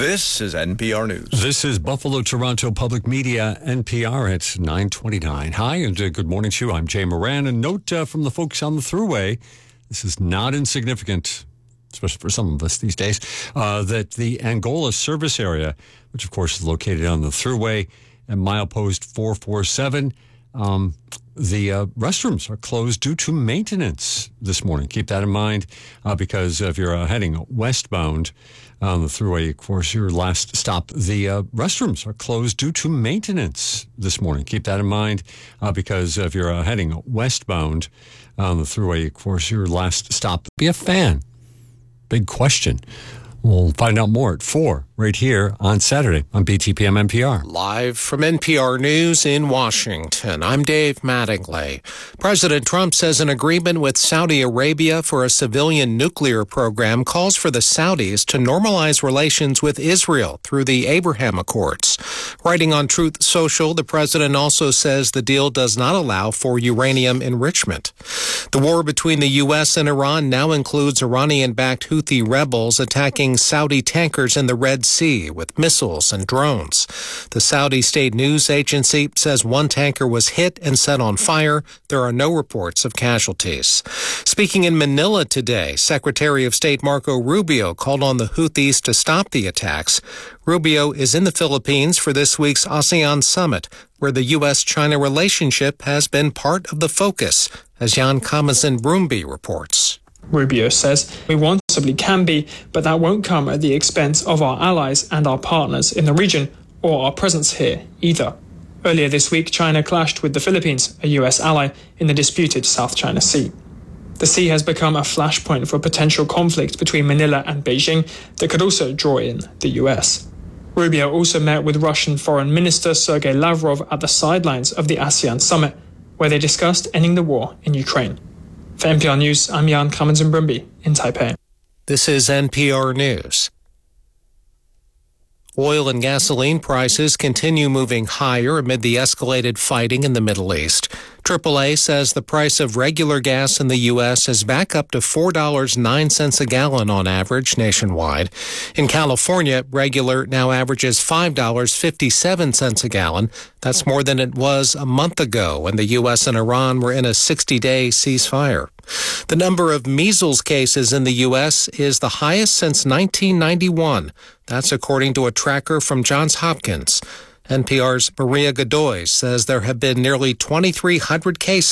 This is NPR News. This is Buffalo Toronto Public Media, NPR. It's 9:29. Hi, and good morning to you. I'm Jay Moran. A note from the folks on the Thruway. This is not insignificant, especially for some of us these days, that the Angola service area, which of course is located on the Thruway and milepost 447, the restrooms are closed due to maintenance this morning. Keep that in mind because if you're heading westbound on the Thruway, of course, your last stop, the restrooms are closed due to maintenance this morning. Keep that in mind because if you're heading westbound on the Thruway, of course, your last stop, be a fan. Big question. We'll find out more at 4 right here on Saturday on BTPM NPR. Live from NPR News in Washington, I'm Dave Mattingly. President Trump says an agreement with Saudi Arabia for a civilian nuclear program calls for the Saudis to normalize relations with Israel through the Abraham Accords. Writing on Truth Social, the president also says the deal does not allow for uranium enrichment. The war between the U.S. and Iran now includes Iranian-backed Houthi rebels attacking Saudi tankers in the Red Sea with missiles and drones. The Saudi state news agency says one tanker was hit and set on fire. There are no reports of casualties. Speaking in Manila today, Secretary of State Marco Rubio called on the Houthis to stop the attacks. Rubio is in the Philippines for this week's ASEAN summit, where the U.S.-China relationship has been part of the focus, as Jan Kamazin-Brumby reports. Rubio says we want possibly can be, but that won't come at the expense of our allies and our partners in the region or our presence here either. Earlier this week, China clashed with the Philippines, a U.S. ally, in the disputed South China Sea. The sea has become a flashpoint for potential conflict between Manila and Beijing that could also draw in the U.S. Rubio also met with Russian Foreign Minister Sergei Lavrov at the sidelines of the ASEAN summit, where they discussed ending the war in Ukraine. For NPR News, I'm Jan Kamazin-Brumby in Taipei. This is NPR News. Oil and gasoline prices continue moving higher amid the escalated fighting in the Middle East. AAA says the price of regular gas in the U.S. is back up to $4.09 a gallon on average nationwide. In California, regular now averages $5.57 a gallon. That's more than it was a month ago when the U.S. and Iran were in a 60-day ceasefire. The number of measles cases in the U.S. is the highest since 1991. That's according to a tracker from Johns Hopkins. NPR's Maria Godoy says there have been nearly 2,300 cases